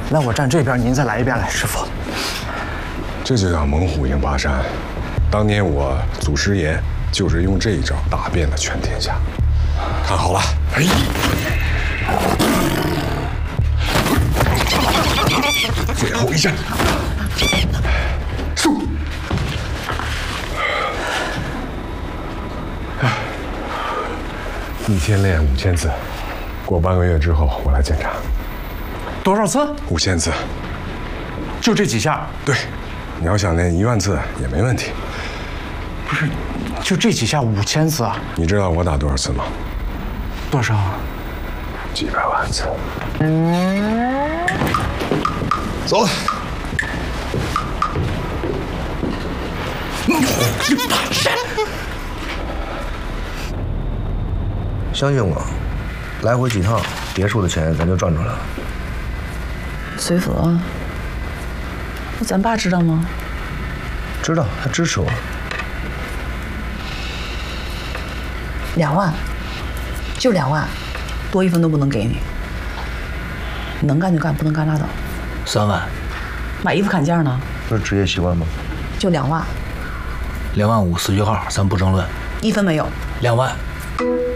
那我站这边，您再来一遍来，师傅。 这就叫猛虎迎巴山。当年我祖师爷就是用这一招打遍了全天下。看好了，哎！最后一战，สู้！一天练5000次，过半个月之后我来检查。 多少次 ？5000次。 就这几下？ 对，你要想练10000次也没问题。 不是，就这几下5000次啊？ 你知道我打多少次吗？ 多少？ 几百万次。走。 相信我，来回几趟，别墅的钱咱就赚出来了。 随佛，咱爸知道吗？ 知道，他支持我。 2万，就2万，多1分都不能给你。能干就干，不能干拉倒。 3万， 买衣服砍价呢？ 这是职业习惯吗？ 就2万。 2万5，4句号，咱不争论。 1分没有。 2万。